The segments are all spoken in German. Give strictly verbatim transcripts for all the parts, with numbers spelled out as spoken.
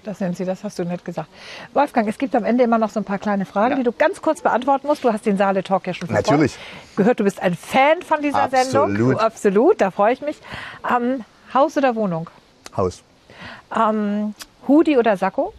Das sind sie, das hast du nett gesagt. Wolfgang, es gibt am Ende immer noch so ein paar kleine Fragen, ja. die du ganz kurz beantworten musst. Du hast den Saale-Talk ja schon verfolgt. Natürlich. Gehört, du bist ein Fan von dieser Absolut. Sendung. Absolut, da freue ich mich. Ähm, Haus oder Wohnung? Haus. Ähm, Hoodie oder Sakko?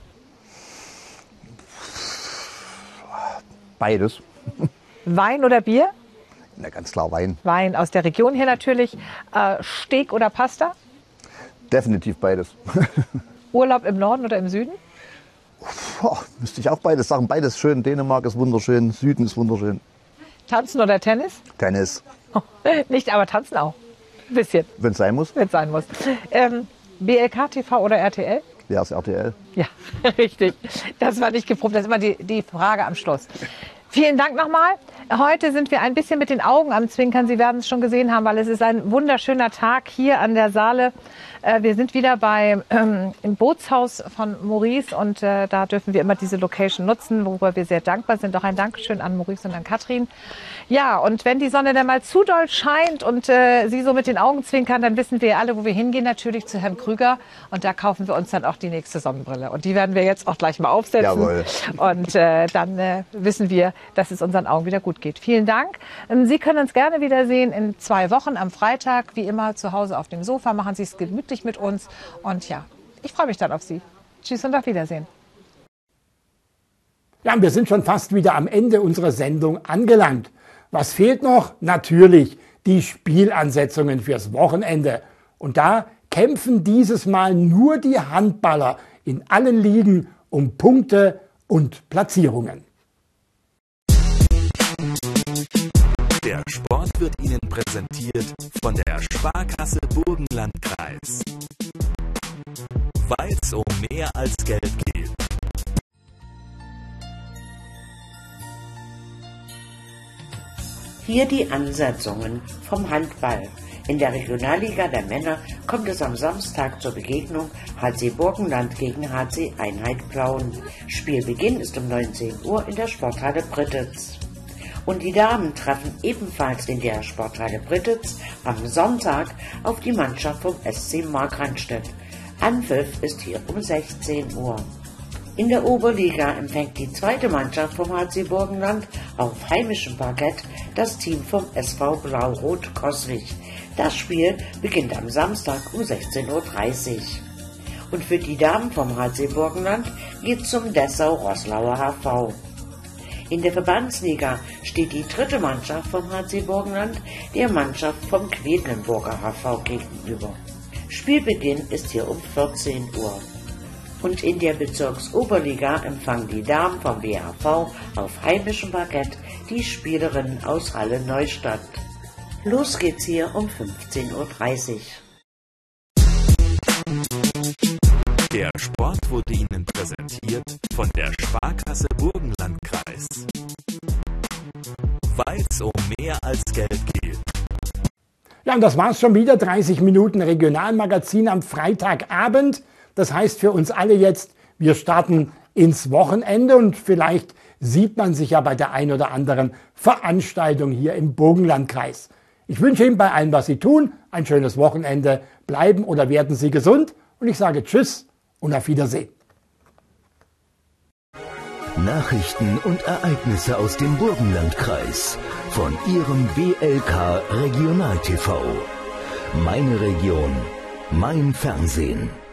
Beides. Wein oder Bier? Na, ganz klar Wein. Wein aus der Region hier natürlich. Äh, Steak oder Pasta? Definitiv beides. Urlaub im Norden oder im Süden? Boah, müsste ich auch beides sagen. Beides schön. Dänemark ist wunderschön, Süden ist wunderschön. Tanzen oder Tennis? Tennis. Nicht, aber tanzen auch. Ein bisschen. Wenn es sein muss. Wenn es sein muss. Ähm, B L K T V oder R T L? Ja, ist R T L. Ja, richtig. Das war nicht geprobt. Das ist immer die, die Frage am Schluss. Vielen Dank nochmal. Heute sind wir ein bisschen mit den Augen am Zwinkern. Sie werden es schon gesehen haben, weil es ist ein wunderschöner Tag hier an der Saale. Äh, wir sind wieder bei, ähm, im Bootshaus von Maurice und äh, da dürfen wir immer diese Location nutzen, worüber wir sehr dankbar sind. Auch ein Dankeschön an Maurice und an Katrin. Ja, und wenn die Sonne dann mal zu doll scheint und äh, Sie so mit den Augen zwinkern, dann wissen wir alle, wo wir hingehen, natürlich zu Herrn Krüger. Und da kaufen wir uns dann auch die nächste Sonnenbrille. Und die werden wir jetzt auch gleich mal aufsetzen. Jawohl. Und äh, dann äh, wissen wir, dass es unseren Augen wieder gut geht. Vielen Dank. Ähm, Sie können uns gerne wiedersehen in zwei Wochen am Freitag. Wie immer zu Hause auf dem Sofa. Machen Sie es gemütlich mit uns. Und ja, ich freue mich dann auf Sie. Tschüss und auf Wiedersehen. Ja, und wir sind schon fast wieder am Ende unserer Sendung angelangt. Was fehlt noch? Natürlich die Spielansetzungen fürs Wochenende. Und da kämpfen dieses Mal nur die Handballer in allen Ligen um Punkte und Platzierungen. Der Sport wird Ihnen präsentiert von der Sparkasse Burgenlandkreis. Weil es um mehr als Geld geht. Hier die Ansetzungen vom Handball. In der Regionalliga der Männer kommt es am Samstag zur Begegnung H C Burgenland gegen H C Einheit Plauen. Spielbeginn ist um neunzehn Uhr in der Sporthalle Brittitz. Und die Damen treffen ebenfalls in der Sporthalle Brittitz am Sonntag auf die Mannschaft vom S C Markranstädt. Anpfiff ist hier um sechzehn Uhr. In der Oberliga empfängt die zweite Mannschaft vom H C Burgenland auf heimischem Parkett das Team vom S V Blau-Rot Coswig. Das Spiel beginnt am Samstag um sechzehn Uhr dreißig. Und für die Damen vom H C Burgenland geht's zum Dessau-Roßlauer H V. In der Verbandsliga steht die dritte Mannschaft vom H C Burgenland der Mannschaft vom Quedlinburger H V gegenüber. Spielbeginn ist hier um vierzehn Uhr. Und in der Bezirksoberliga empfangen die Damen vom B H V auf heimischem Parkett die Spielerinnen aus Halle Neustadt. Los geht's hier um fünfzehn Uhr dreißig. Der Sport wurde Ihnen präsentiert von der Sparkasse Burgenlandkreis. Weil es um mehr als Geld geht. Ja, und das war's schon wieder. dreißig Minuten Regionalmagazin am Freitagabend. Das heißt für uns alle jetzt, wir starten ins Wochenende und vielleicht sieht man sich ja bei der ein oder anderen Veranstaltung hier im Burgenlandkreis. Ich wünsche Ihnen bei allem, was Sie tun, ein schönes Wochenende. Bleiben oder werden Sie gesund und ich sage Tschüss und auf Wiedersehen. Nachrichten und Ereignisse aus dem Burgenlandkreis von Ihrem B L K Regional T V. Meine Region, mein Fernsehen.